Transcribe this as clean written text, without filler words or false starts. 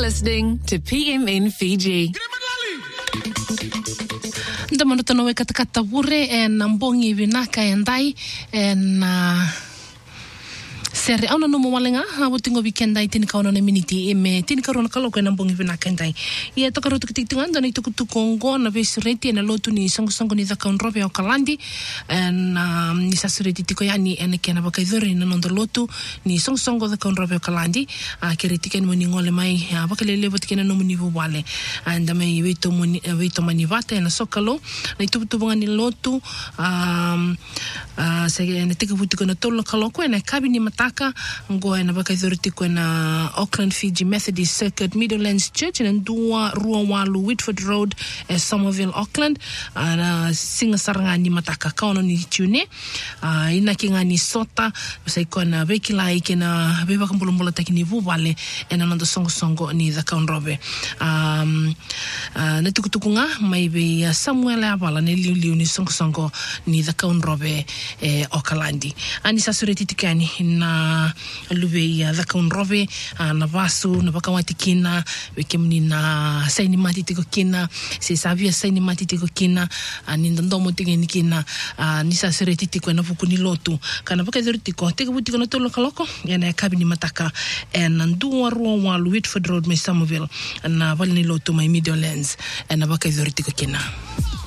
listening to PMN Fiji. Ndamano tano we katakata wure mbongi vinaka endai sere ana no mowalenga habutingo weekendai tini kaona na miniti me tini karona kaloko na mbongi vinaka endai ia takaro tukitinganda na itukutu kongo na vesireti na lotu ni songo ni dhaka unrobe o kalandi ni sasureti tiko yani ene kena bakaidhuri na nondo lotu ni songo dhaka unrobe o kalandi keretika ni moni ngole mai bakalele botikena no moni wale andame weito mani vata na sokalo na itukutu bangani lotu se ne tiko butiko na tolo kaloko na kabini mataka ngoe na bakaidhuri tiko na Auckland Fiji Methodist Circuit Meadowlands Church na Ndua Ruawalu Whitford Road Somerville Auckland singa saranga ni mataka kaono ni tune ina kinga ni sota saiko na bekila ike na beba kambulumbola takini vuvale ena nando songo ni the kaunrobe na tukutukunga maibe Samuel abala ne liu ni songo ni the kaunrobe Okalandi ani sasureti tikani na lube the kaunrobe na vasu na bakawati kina wekemni na saini mati tiko kina se savia saini mati tiko kina ni ndomo tigeni kina ni sasureti tiko na fukuni lotu kana bakaidhuri tiko tiko butiko na tolo kaloko yana kabini mataka na Ndua Ruawalu Whitford Road me Somerville na valini lotu mai Meadowlands na bakaidhuri tiko kina